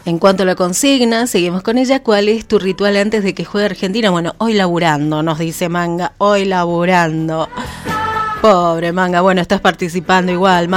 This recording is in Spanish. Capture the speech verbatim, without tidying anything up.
En cuanto a la consigna, seguimos con ella. ¿Cuál es tu ritual antes de que juegue Argentina? Bueno, hoy laburando, nos dice Manga, hoy laburando. Pobre Manga, bueno, estás participando igual,